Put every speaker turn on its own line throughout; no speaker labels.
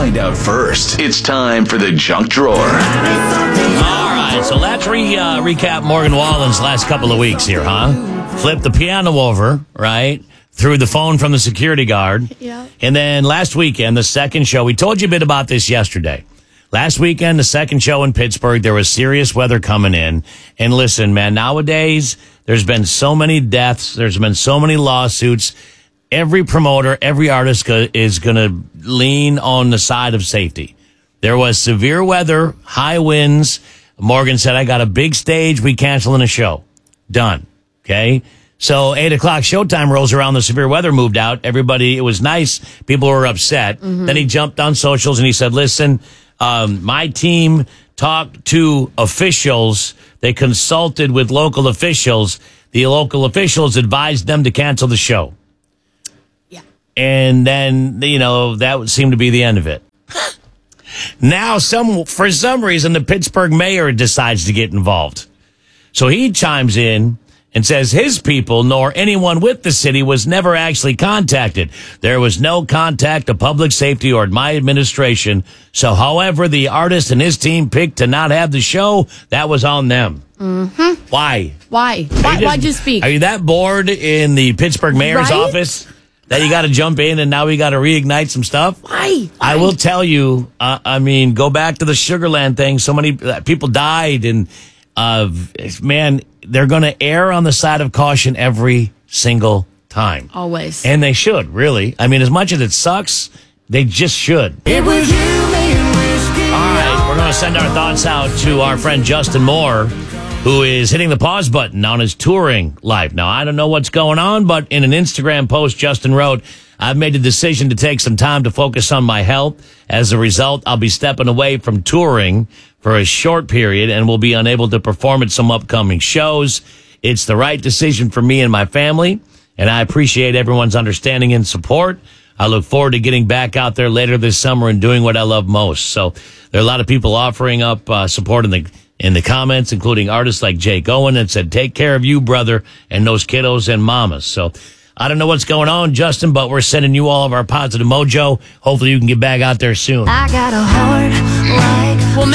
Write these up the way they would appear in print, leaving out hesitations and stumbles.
find out first. It's time for the junk drawer.
All right, so let's recap Morgan Wallen's last couple of weeks here, huh? Flip the piano over, right? Through the phone from the security guard.
Yeah.
And then last weekend, the second show, we told you a bit about this yesterday. Last weekend, the second show in Pittsburgh, there was serious weather coming in. And listen, man, nowadays, there's been so many deaths. There's been so many lawsuits. Every promoter, every artist is going to lean on the side of safety. There was severe weather, high winds. Morgan said, I got a big stage. We canceling a show. Done. Okay. So 8 o'clock showtime rolls around. The severe weather moved out. Everybody, it was nice. People were upset. Mm-hmm. Then he jumped on socials and he said, listen, my team talked to officials. They consulted with local officials. The local officials advised them to cancel the show.
Yeah.
And then, that would seem to be the end of it. Now, for some reason, the Pittsburgh mayor decides to get involved. So he chimes in and says his people nor anyone with the city was never actually contacted. There was no contact of public safety or my administration. So, however, the artist and his team picked to not have the show, that was on them.
Mm-hmm.
Why?
Why'd you speak?
Are you that bored in the Pittsburgh mayor's office that you got to jump in and now we got to reignite some stuff?
Why?
I will tell you, go back to the Sugarland thing. So many people died and, man, they're going to err on the side of caution every single time.
Always.
And they should, really. As much as it sucks, they just should.
It was you making whiskey.
All right, we're going to send our thoughts out to our friend Justin Moore, who is hitting the pause button on his touring life. Now, I don't know what's going on, but in an Instagram post, Justin wrote, I've made the decision to take some time to focus on my health. As a result, I'll be stepping away from touring for a short period and will be unable to perform at some upcoming shows. It's the right decision for me and my family, and I appreciate everyone's understanding and support. I look forward to getting back out there later this summer and doing what I love most. So there are a lot of people offering up support in the comments, including artists like Jake Owen, that said, take care of you, brother, and those kiddos and mamas. So I don't know what's going on, Justin, but we're sending you all of our positive mojo. Hopefully you can get back out there soon.
I got a heart like...
Well,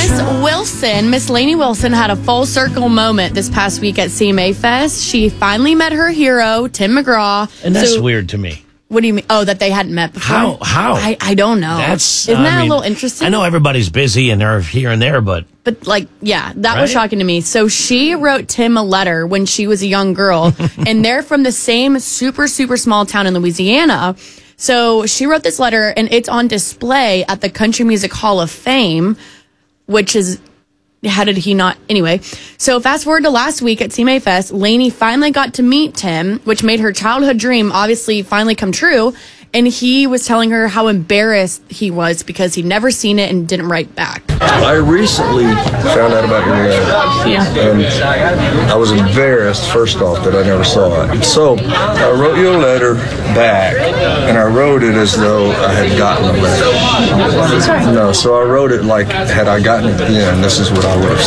Miss Lainey Wilson had a full circle moment this past week at CMA Fest. She finally met her hero, Tim McGraw.
And that's weird to me.
What do you mean? Oh, that they hadn't met before?
How?
I don't know. Isn't that a little interesting?
I know everybody's busy and they're here and there, but
that was shocking to me. So she wrote Tim a letter when she was a young girl, and they're from the same super, super small town in Louisiana. So she wrote this letter, and it's on display at the Country Music Hall of Fame, which is... How did he not? Anyway, so fast forward to last week at CMA Fest, Lainey finally got to meet Tim, which made her childhood dream obviously finally come true. And he was telling her how embarrassed he was because he'd never seen it and didn't write back.
I recently found out about your letter.
Yeah.
And I was embarrassed, first off, that I never saw it. So I wrote you a letter back, and I wrote it as though I had gotten the letter. No, so I wrote it like, had I gotten it then, this is what I would have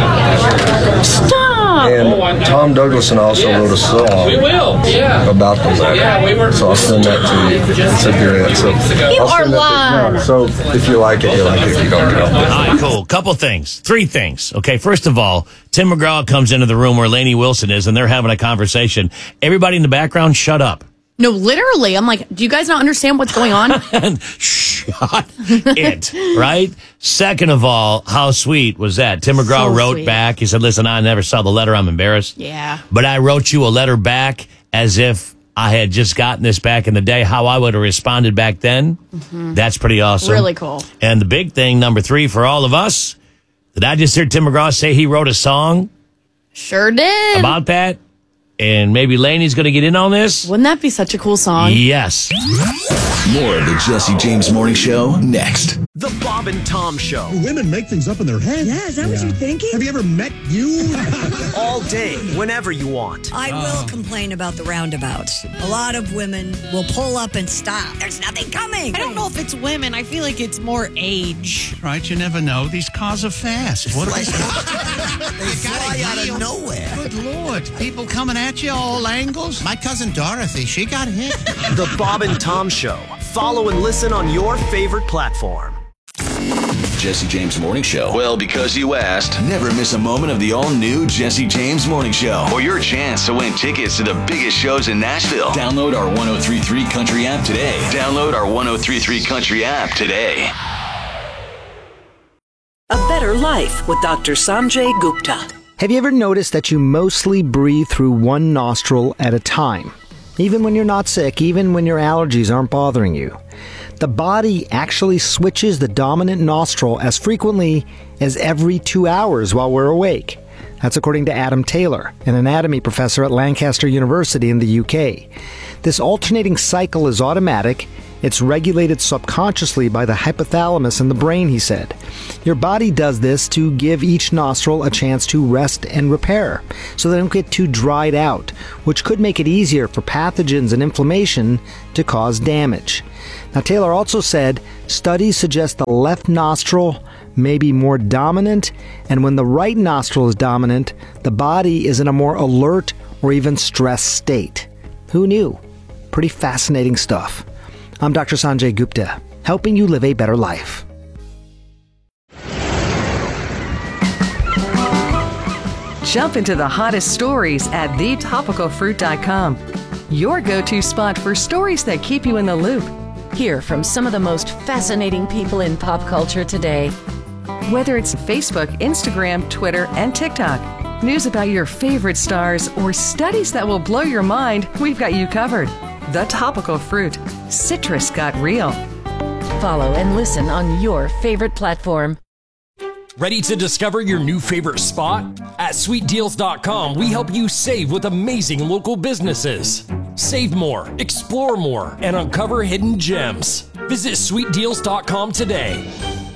said.
Stop!
And Tom Douglas also wrote a song about the letter. So I'll send that to you. It's a good. So
you are lying.
So if you like it, you like it. If you don't, you don't.
All right, cool. Three things. Okay, first of all, Tim McGraw comes into the room where Lainey Wilson is, and they're having a conversation. Everybody in the background, shut up.
No, literally. I'm like, do you guys not understand what's going on?
Shut it, right? Second of all, how sweet was that? Tim McGraw wrote back. He said, listen, I never saw the letter. I'm embarrassed.
Yeah.
But I wrote you a letter back as if I had just gotten this back in the day, how I would have responded back then. Mm-hmm. That's pretty awesome.
Really cool.
And the big thing, number 3 for all of us, did I just hear Tim McGraw say he wrote a song?
Sure did.
About that? And maybe Lainey's going to get in on this?
Wouldn't that be such a cool song?
Yes.
More of the Jesse James Morning Show next.
The Bob and Tom Show.
Women make things up in their head.
Yeah, is that what you're thinking?
Have you ever met you?
All day, whenever you want.
I will complain about the roundabouts. A lot of women will pull up and stop. There's nothing coming.
I don't know if it's women. I feel like it's more age.
Right, you never know. These cars are fast. What
They fly out of nowhere.
Good Lord. People coming at you all angles. My cousin Dorothy, she got hit.
The Bob and Tom Show. Follow and listen on your favorite platform.
Jesse James Morning Show?
Well, because you asked.
Never miss a moment of the all-new Jesse James Morning Show.
Or your chance to win tickets to the biggest shows in Nashville.
Download our 103.3 Country app today.
Download our 103.3 Country app today.
A Better Life with Dr. Sanjay Gupta.
Have you ever noticed that you mostly breathe through one nostril at a time? Even when you're not sick, even when your allergies aren't bothering you. The body actually switches the dominant nostril as frequently as every 2 hours while we're awake. That's according to Adam Taylor, an anatomy professor at Lancaster University in the UK. This alternating cycle is automatic. It's regulated subconsciously by the hypothalamus in the brain, he said. Your body does this to give each nostril a chance to rest and repair, so they don't get too dried out, which could make it easier for pathogens and inflammation to cause damage. Now, Taylor also said studies suggest the left nostril may be more dominant, and when the right nostril is dominant, the body is in a more alert or even stressed state. Who knew? Pretty fascinating stuff. I'm Dr. Sanjay Gupta, helping you live a better life.
Jump into the hottest stories at thetopicalfruit.com. Your go-to spot for stories that keep you in the loop.
Hear from some of the most fascinating people in pop culture today.
Whether it's Facebook, Instagram, Twitter, and TikTok, news about your favorite stars, or studies that will blow your mind, we've got you covered. The Topical Fruit. Citrus got real.
Follow and listen on your favorite platform.
Ready to discover your new favorite spot? At sweetdeals.com, we help you save with amazing local businesses. Save more, explore more, and uncover hidden gems. Visit sweetdeals.com today.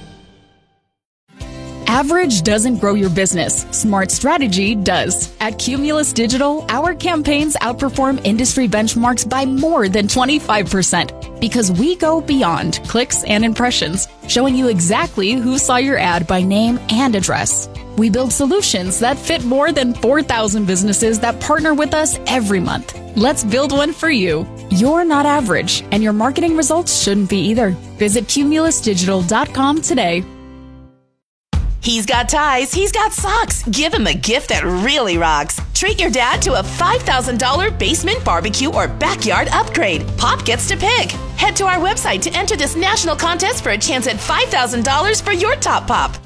Average doesn't grow your business. Smart strategy does. At Cumulus Digital, our campaigns outperform industry benchmarks by more than 25% because we go beyond clicks and impressions, showing you exactly who saw your ad by name and address. We build solutions that fit more than 4,000 businesses that partner with us every month. Let's build one for you. You're not average, and your marketing results shouldn't be either. Visit cumulusdigital.com today.
He's got ties, he's got socks. Give him a gift that really rocks. Treat your dad to a $5,000 basement barbecue or backyard upgrade. Pop gets to pick. Head to our website to enter this national contest for a chance at $5,000 for your top pop.